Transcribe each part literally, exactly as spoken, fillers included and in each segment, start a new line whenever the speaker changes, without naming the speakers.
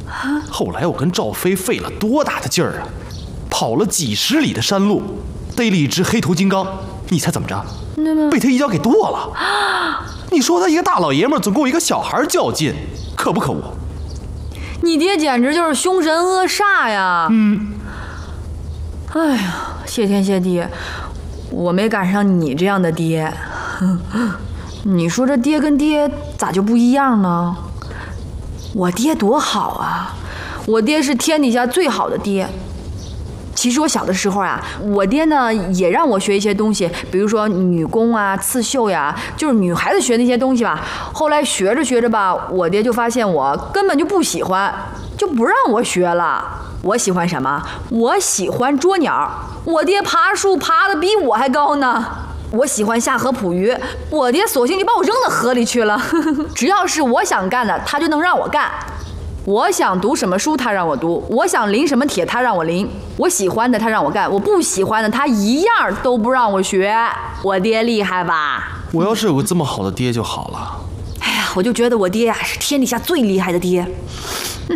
后来我跟赵飞费了多大的劲儿啊，跑了几十里的山路，逮了一只黑头金刚，你猜怎么着？被他一脚给剁了。你说他一个大老爷们总跟我一个小孩较劲，可不可恶？
你爹简直就是凶神恶煞呀！
嗯，
哎呀，谢天谢地，我没赶上你这样的爹。你说这爹跟爹咋就不一样呢？我爹多好啊，我爹是天底下最好的爹。其实我小的时候啊，我爹呢也让我学一些东西，比如说女工啊、刺绣呀，就是女孩子学那些东西吧。后来学着学着吧，我爹就发现我根本就不喜欢，就不让我学了。我喜欢什么？我喜欢捉鸟。我爹爬树爬得比我还高呢。我喜欢下河捕鱼，我爹索性就把我扔到河里去了。只要是我想干的，他就能让我干。我想读什么书，他让我读；我想临什么帖，他让我临；我喜欢的，他让我干；我不喜欢的，他一样都不让我学。我爹厉害吧？
我要是有个这么好的爹就好了。
哎呀，我就觉得我爹呀是天底下最厉害的爹。嗯，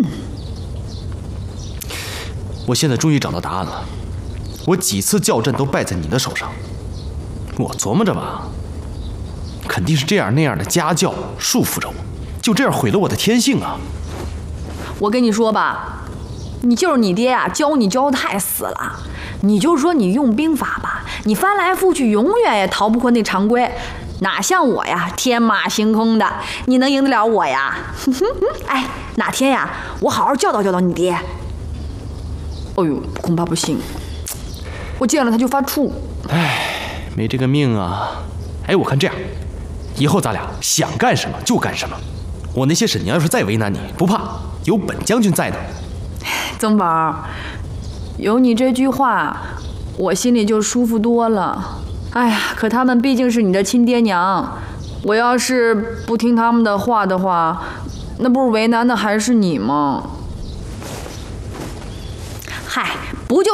我现在终于找到答案了。我几次校正都败在你的手上。我琢磨着吧，肯定是这样那样的家教束缚着我，就这样毁了我的天性啊。
我跟你说吧，你就是你爹呀、啊，教你教得太死了。你就说你用兵法吧，你翻来覆去永远也逃不过那常规，哪像我呀，天马行空的，你能赢得了我呀？哎，哪天呀，我好好教导教导你爹。哎呦，恐怕不行，我见了他就发怵。
哎，没这个命啊。哎，我看这样，以后咱俩想干什么就干什么。我那些婶娘要是再为难你，不怕，有本将军在的。
曾宝，有你这句话，我心里就舒服多了。哎呀，可他们毕竟是你的亲爹娘，我要是不听他们的话的话，那不是为难的还是你吗？嗨，不就